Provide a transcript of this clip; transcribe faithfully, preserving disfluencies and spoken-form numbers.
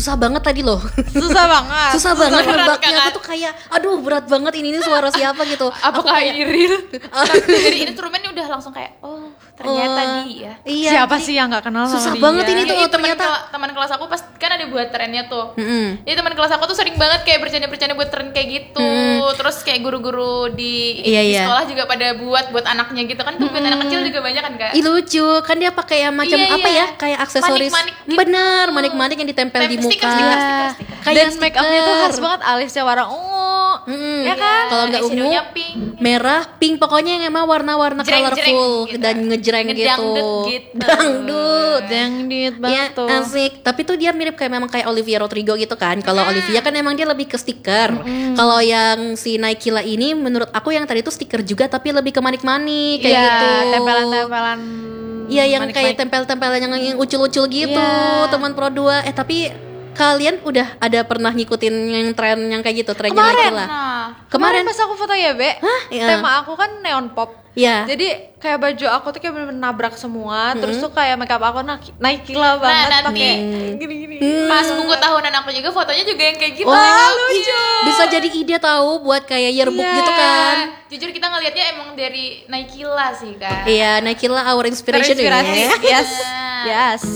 susah banget tadi loh. Susah banget. Susah banget banget, nebaknya. kan? Aku tuh kayak aduh berat banget ini ini suara siapa gitu. Apakah ini real? Jadi instrumennya udah langsung kayak oh ternyata Oh, dia. Iya. Siapa jadi sih yang nggak kenal sama susah dia? banget ini tuh Jadi teman ternyata. kela- teman kelas aku pas kan ada buat trennya tuh. Mm-mm. Jadi teman kelas aku tuh sering banget kayak bercanda-bercanda buat tren kayak gitu. Terus kayak guru-guru di, Iya, di iya. sekolah juga pada buat buat anaknya gitu kan. Tuh buat anak kecil juga banyak kan Kak. Ih lucu, kan dia pakai yang macam Iya, apa iya. ya? Kayak aksesoris. Manik-manik gitu. Bener, manik-manik yang ditempel Tem- di muka. stiker, stiker, stiker, stiker. Kayak Dan make upnya tuh stiker. khas banget, alisnya warna ungu. Mm-mm. Ya kan? Kalau nggak ungu, Eyeshadownya pink. merah, pink, pokoknya yang emang warna-warna Jreng-jreng colorful gitu. dan ngejreng gitu. Ngedangdut gitu. Dangdut. Dangdut banget Ya tuh. asik, tapi tuh dia mirip kayak memang kayak Olivia Rodrigo gitu kan. Kalau Olivia kan emang dia lebih ke stiker. Kalau yang si Naikila ini menurut aku yang tadi tuh stiker juga tapi lebih ke manik-manik kayak Iya, gitu. tempelan-tempelan. Iya yang manik-manik. kayak tempel-tempelan yang, yang ucul-ucul gitu, Iya. teman Pro dua. Eh tapi kalian udah ada pernah ngikutin yang tren yang kayak gitu, trennya Kemarin. Naikila? Nah, Kemarin, pas aku foto ya, Be. Hah? Iya. Tema aku kan neon pop. ya. Jadi kayak baju aku tuh kayak bener-bener nabrak semua. Terus tuh kayak makeup aku naik Naikila banget nanti- pakai gini-gini. pas buku tahunan aku juga fotonya juga yang kayak gitu. Wah, lucu. Bisa jadi ide tahu buat kayak yearbook Iya. gitu kan. Jujur kita ngelihatnya emang dari Naikila sih kan. Iya, Naikila our inspiration Terinspirasi. ya. Yes. Yes.